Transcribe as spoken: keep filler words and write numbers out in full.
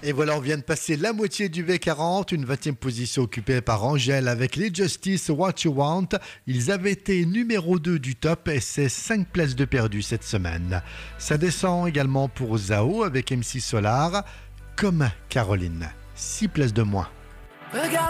Et voilà, on vient de passer la moitié du V quarante, une vingtième position occupée par Angèle avec les Justice What You Want. Ils avaient été numéro deux du top et c'est cinq places de perdu cette semaine. Ça descend également pour Zao avec M C Solar, comme Caroline. six places de moins.